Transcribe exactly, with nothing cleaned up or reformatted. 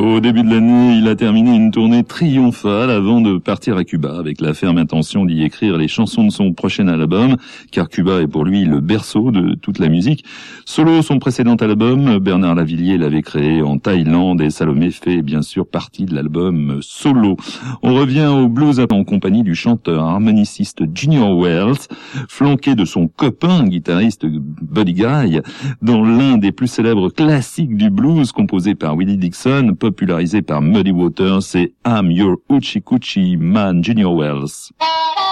Au début de l'année, il a terminé une tournée triomphale avant de partir à Cuba avec la ferme intention d'y écrire les chansons de son prochain album, car Cuba est pour lui le berceau de toute la musique. Solo, son précédent album, Bernard Lavilliers l'avait créé en Thaïlande et Salomé fait bien sûr partie de l'album Solo. On revient au blues en compagnie du chanteur harmoniciste Junior Wells, flanqué de son copain guitariste Buddy Guy, dans l'un des plus célèbres classiques du blues composé par Willie Dixon, popularisé par Muddy Waters, c'est I'm Your Hoochie Coochie Man, Junior Wells.